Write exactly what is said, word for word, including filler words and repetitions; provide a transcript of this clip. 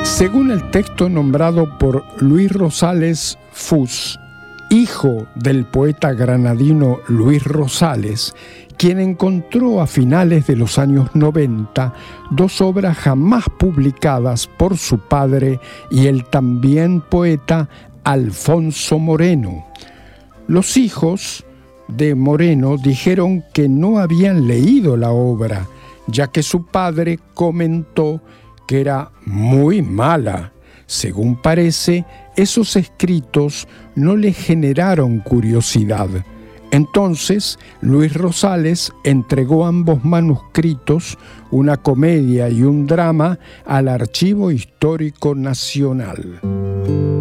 Según el texto nombrado por Luis Rosales Fus, hijo del poeta granadino Luis Rosales, quien encontró a finales de los años noventa dos obras jamás publicadas por su padre y el también poeta Alfonso Moreno. Los hijos de Moreno dijeron que no habían leído la obra, ya que su padre comentó que era muy mala. Según parece, esos escritos no le generaron curiosidad. Entonces, Luis Rosales entregó ambos manuscritos, una comedia y un drama, al Archivo Histórico Nacional.